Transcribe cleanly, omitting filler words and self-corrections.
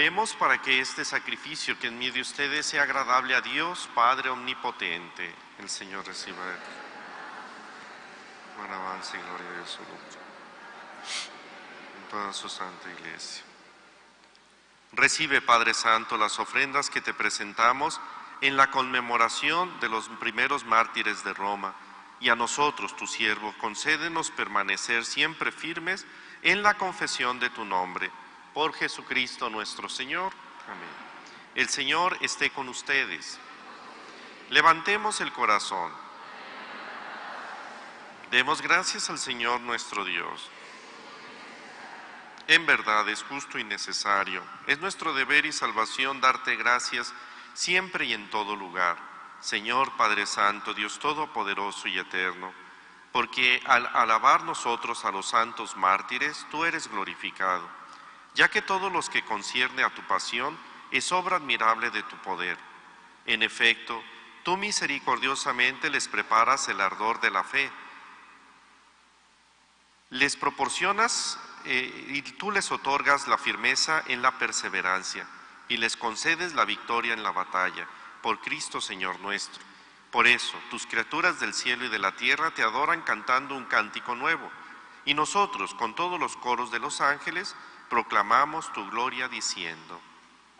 Oremos para que este sacrificio que en medio de ustedes sea agradable a Dios, Padre Omnipotente. El Señor reciba alabanza y gloria de su nombre en toda su santa iglesia. Recibe, Padre Santo, las ofrendas que te presentamos en la conmemoración de los primeros mártires de Roma, y a nosotros, tu siervo, concédenos permanecer siempre firmes en la confesión de tu nombre. Por Jesucristo nuestro Señor. Amén. El Señor esté con ustedes. Levantemos el corazón. Demos gracias al Señor nuestro Dios. En verdad es justo y necesario, es nuestro deber y salvación darte gracias siempre y en todo lugar, Señor Padre Santo, Dios Todopoderoso y Eterno, porque al alabar nosotros a los santos mártires, tú eres glorificado, ya que todos los que concierne a tu pasión es obra admirable de tu poder. En efecto, tú misericordiosamente les preparas el ardor de la fe, les proporcionas y tú les otorgas la firmeza en la perseverancia y les concedes la victoria en la batalla, por Cristo Señor nuestro. Por eso, tus criaturas del cielo y de la tierra te adoran cantando un cántico nuevo, y nosotros, con todos los coros de los ángeles, proclamamos tu gloria diciendo: